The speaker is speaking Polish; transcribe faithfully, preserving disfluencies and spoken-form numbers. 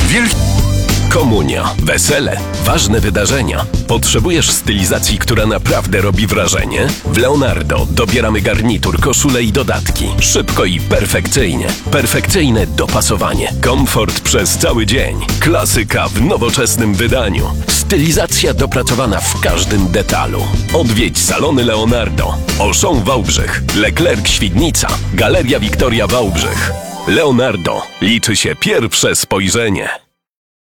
Wielki... Komunia, wesele, ważne wydarzenia. Potrzebujesz stylizacji, która naprawdę robi wrażenie? W Leonardo dobieramy garnitur, koszule i dodatki. Szybko i perfekcyjnie. Perfekcyjne dopasowanie. Komfort przez cały dzień. Klasyka w nowoczesnym wydaniu. Stylizacja dopracowana w każdym detalu. Odwiedź salony Leonardo. Auchan Wałbrzych, Leclerc Świdnica, Galeria Wiktoria Wałbrzych. Leonardo. Liczy się pierwsze spojrzenie.